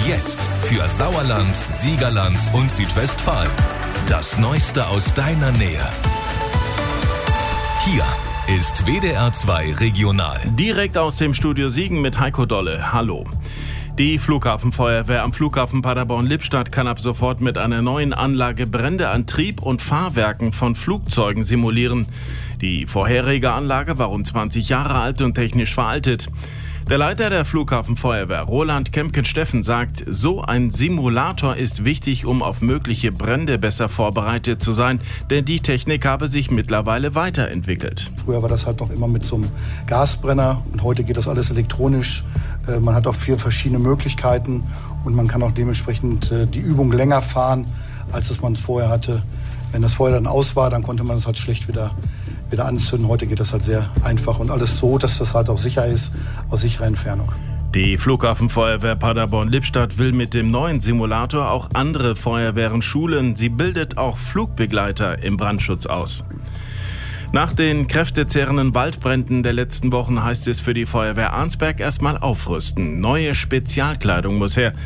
Jetzt für Sauerland, Siegerland und Südwestfalen. Das Neueste aus deiner Nähe. Hier ist WDR 2 Regional. Direkt aus dem Studio Siegen mit Heiko Dolle. Hallo. Die Flughafenfeuerwehr am Flughafen Paderborn-Lippstadt kann ab sofort mit einer neuen Anlage Brände an Trieb- und Fahrwerken von Flugzeugen simulieren. Die vorherige Anlage war rund 20 Jahre alt und technisch veraltet. Der Leiter der Flughafenfeuerwehr, Roland Kempken-Steffen, sagt, so ein Simulator ist wichtig, um auf mögliche Brände besser vorbereitet zu sein, denn die Technik habe sich mittlerweile weiterentwickelt. Früher war das halt noch immer mit so einem Gasbrenner und heute geht das alles elektronisch. Man hat auch 4 verschiedene Möglichkeiten und man kann auch dementsprechend die Übung länger fahren, als es man vorher hatte. Wenn das Feuer dann aus war, dann konnte man es halt schlecht wieder anzünden. Heute geht das halt sehr einfach und alles so, dass das halt auch sicher ist, aus sicherer Entfernung. Die Flughafenfeuerwehr Paderborn-Lippstadt will mit dem neuen Simulator auch andere Feuerwehren schulen. Sie bildet auch Flugbegleiter im Brandschutz aus. Nach den kräftezehrenden Waldbränden der letzten Wochen heißt es für die Feuerwehr Arnsberg erstmal aufrüsten. Neue Spezialkleidung muss her.